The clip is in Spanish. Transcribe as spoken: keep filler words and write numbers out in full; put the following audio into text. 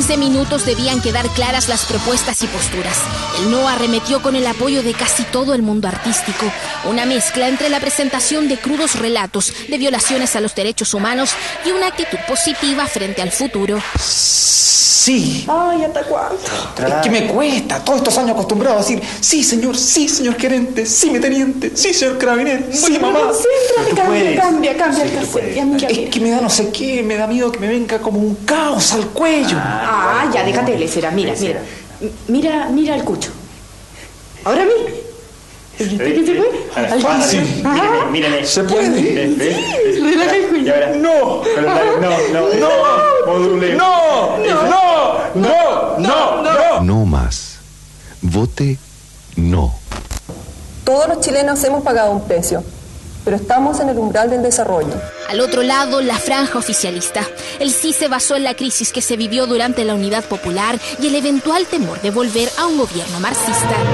quince minutos debían quedar claras las propuestas y posturas. El no arremetió con el apoyo de casi todo el mundo artístico. Una mezcla entre la presentación de crudos relatos de violaciones a los derechos humanos y una actitud positiva frente al futuro. Sí. Ay, ¿hasta cuándo? Es que me cuesta, todos estos años acostumbrado a decir, sí, señor, sí, señor gerente, sí, mi teniente, sí, señor carabinero, sí, mamá. Sí, cambia, cambia, cambia el cassette. Es que me da no sé qué, me da miedo que me venga como un caos al cuello. Ah, ah ya, déjate de lesera, mira, mira. Mira, mira al Cucho. Ahora a mí. Fácil. Míreme, míreme. ¿Se puede? Relaja el cuello. No, no, no, no, module. No, no, no, no, no. No más. Vote no. Todos los chilenos hemos pagado un precio, pero estamos en el umbral del desarrollo. Al otro lado, la franja oficialista. El sí se basó en la crisis que se vivió durante la Unidad Popular y el eventual temor de volver a un gobierno marxista.